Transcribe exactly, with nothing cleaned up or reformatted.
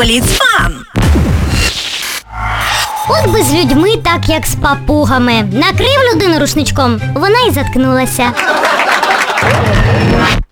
Бліц-фан! От би з людьми так, як з папугами. Накрив людину рушничком, вона й заткнулася.